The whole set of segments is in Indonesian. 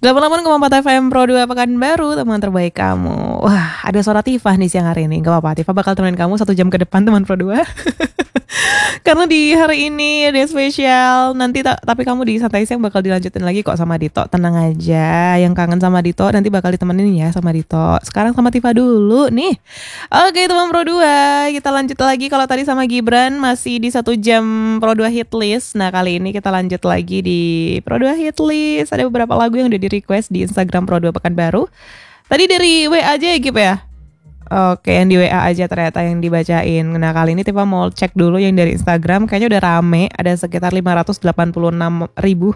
88,4 FM Pro 2 Pekanbaru, teman terbaik kamu. Wah, ada suara Tifa nih siang hari ini. Gak apa-apa, Tifa bakal temenin kamu 1 jam ke depan, teman Pro 2. Karena di hari ini ada spesial. Nanti tapi kamu di Santai Siang bakal dilanjutin lagi kok sama Dito. Tenang aja, yang kangen sama Dito nanti bakal ditemenin ya sama Dito. Sekarang sama Tifa dulu nih. Oke teman Pro 2, kita lanjut lagi. Kalau tadi sama Gibran masih di 1 jam Pro 2 hit list. Nah kali ini kita lanjut lagi di Pro 2 hit list. Ada beberapa lagu yang udah di request di Instagram Pro 2 Pekanbaru. Tadi dari WA aja ya Gib ya. Oke, yang di WA aja ternyata yang dibacain. Nah kali ini Tifa mau cek dulu yang dari Instagram. Kayaknya udah rame, ada sekitar 586.000.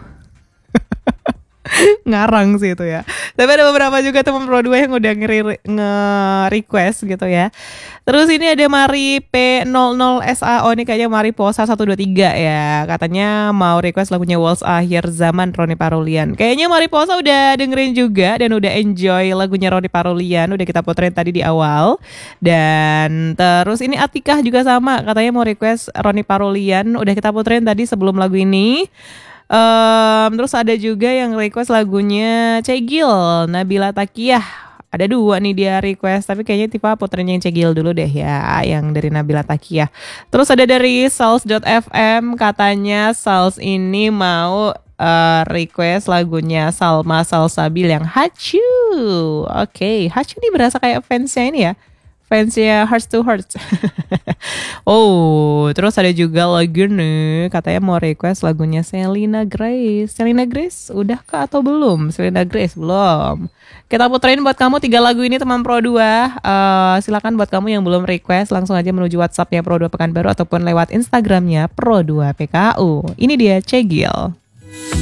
Ngarang sih itu ya. Tapi ada beberapa juga teman Pro 2 yang udah nge-request gitu ya. Terus ini ada Mari P00SAO, ini kayaknya Mari Posa 123 ya. Katanya mau request lagunya Waltz Akhir Zaman Roni Parulian. Kayaknya Mari Posa udah dengerin juga dan udah enjoy lagunya Roni Parulian. Udah kita puterin tadi di awal. Dan terus ini Atikah juga sama, katanya mau request Roni Parulian. Udah kita puterin tadi sebelum lagu ini. Terus ada juga yang request lagunya Cegil, Nabila Takiyah. Ada 2 nih dia request, tapi kayaknya Tifa puterin yang Cegil dulu deh ya, yang dari Nabila Takiyah. Terus ada dari Sals.fm, katanya Sals ini mau request lagunya Salma Salsabil yang Hachu. Oke, Hachu ini berasa kayak fansnya ini ya, fansnya Hearts to Hearts. Oh, terus ada juga lagu nih, katanya mau request lagunya Selena Grace. Selena Grace udah kah atau belum? Selena Grace belum. Kita puterin buat kamu 3 lagu ini teman Pro 2. Silakan buat kamu yang belum request langsung aja menuju WhatsAppnya Pro 2 Pekanbaru ataupun lewat Instagramnya Pro 2 PKU. Ini dia Cegil.